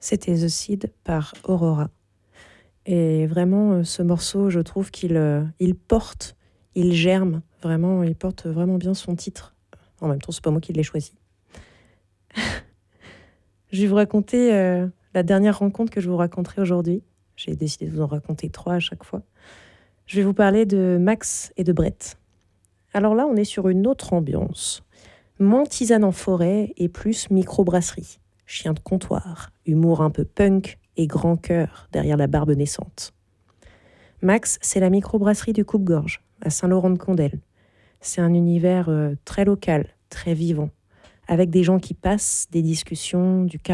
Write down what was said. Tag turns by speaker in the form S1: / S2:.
S1: C'était The Seed par Aurora. Et vraiment, ce morceau, je trouve il porte, il germe, vraiment, il porte vraiment bien son titre. En même temps, c'est pas moi qui l'ai choisi. Je vais vous raconter la dernière rencontre que je vous raconterai aujourd'hui. J'ai décidé de vous en raconter 3 à chaque fois. Je vais vous parler de Max et de Brett. Alors là, on est sur une autre ambiance. Moins tisane en forêt et plus microbrasserie. Chien de comptoir, humour un peu punk et grand cœur derrière la barbe naissante. Max, c'est la microbrasserie du Coupe-Gorge, à Saint-Laurent-de-Condel. C'est un univers très local, très vivant, avec des gens qui passent, des discussions, du